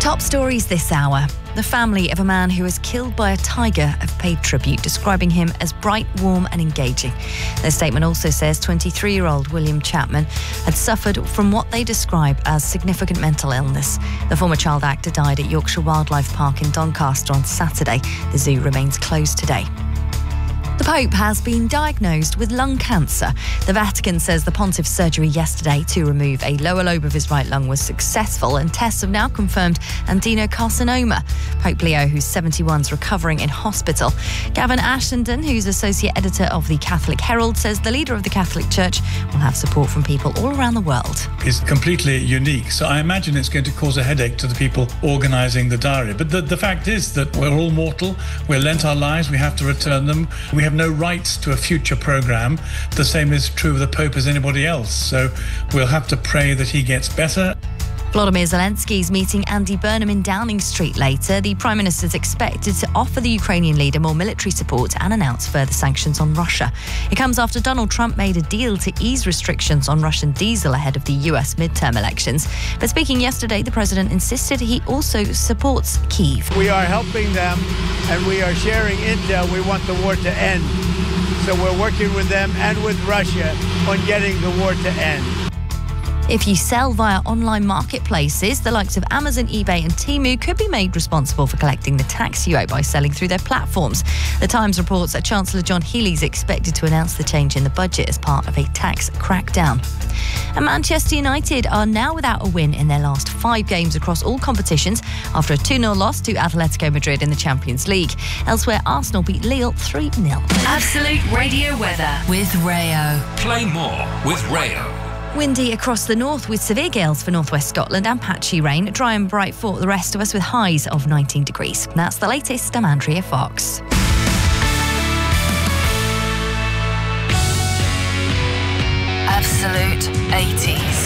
Top stories this hour. The family of a man who was killed by a tiger have paid tribute, describing him as bright, warm and engaging. Their statement also says 23-year-old William Chapman had suffered from what they describe as significant mental illness. The former child actor died at Yorkshire Wildlife Park in Doncaster on Saturday. The zoo remains closed today. The Pope has been diagnosed with lung cancer. The Vatican says the pontiff's surgery yesterday to remove a lower lobe of his right lung was successful, and tests have now confirmed adenocarcinoma. Pope Leo, who's 71, is recovering in hospital. Gavin Ashenden, who's associate editor of the Catholic Herald, says the leader of the Catholic Church will have support from people all around the world. It's completely unique, so I imagine it's going to cause a headache to the people organising the diary. But the fact is that we're all mortal, we're lent our lives, we have to return them. We have no rights to a future programme. The same is true of the Pope as anybody else. So we'll have to pray that he gets better. Volodymyr Zelensky's meeting Andy Burnham in Downing Street later. The Prime Minister is expected to offer the Ukrainian leader more military support and announce further sanctions on Russia. It comes after Donald Trump made a deal to ease restrictions on Russian diesel ahead of the US midterm elections. But speaking yesterday, the president insisted he also supports Kyiv. We are helping them and we are sharing intel. We want the war to end. So we're working with them and with Russia on getting the war to end. If you sell via online marketplaces, the likes of Amazon, eBay and Temu could be made responsible for collecting the tax you owe by selling through their platforms. The Times reports that Chancellor John Healey is expected to announce the change in the budget as part of a tax crackdown. And Manchester United are now without a win in their last 5 games across all competitions after a 2-0 loss to Atletico Madrid in the Champions League. Elsewhere, Arsenal beat Lille 3-0. Absolute Radio weather with Rayo. Play more with Rayo. Windy across the north with severe gales for northwest Scotland and patchy rain. Dry and bright for the rest of us with highs of 19 degrees. That's the latest. I'm Andrea Fox. Absolute 80s.